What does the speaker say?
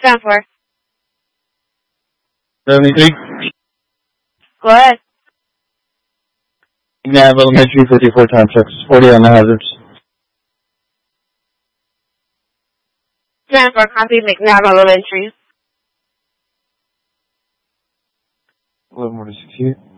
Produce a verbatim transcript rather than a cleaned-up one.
Stand for. seventy-three. Go ahead. McNabb Elementary, fifty-four time checks, forty on the hazards. Stand for. Copy. McNabb Elementary. eleven forty-six here.